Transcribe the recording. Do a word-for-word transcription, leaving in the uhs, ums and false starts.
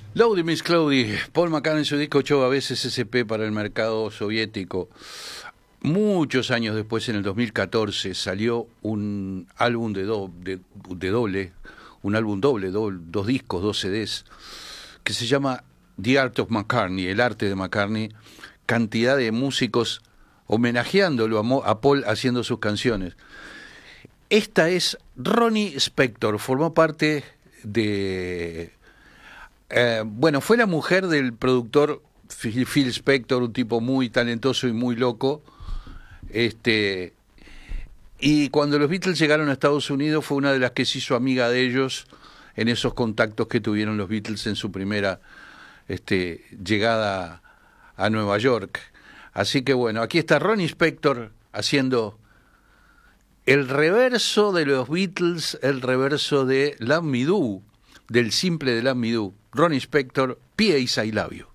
Lowdy Miss Cloudy, Paul McCartney en su disco ocho veces S P para el mercado soviético. Muchos años después, en el dos mil catorce, salió un álbum de, do, de, de doble, un álbum doble, do, dos discos, dos C Ds, que se llama The Art of McCartney, el arte de McCartney, cantidad de músicos homenajeándolo a, a Paul haciendo sus canciones. Esta es Ronnie Spector, formó parte de... Eh, bueno, fue la mujer del productor Phil, Phil Spector, un tipo muy talentoso y muy loco. Este, y cuando los Beatles llegaron a Estados Unidos fue una de las que se hizo amiga de ellos en esos contactos que tuvieron los Beatles en su primera este, llegada a Nueva York. Así que bueno, aquí está Ronnie Spector haciendo el reverso de los Beatles, el reverso de Love Me Do, del simple de Love Me Do. Ronnie Spector, P A's I Love You.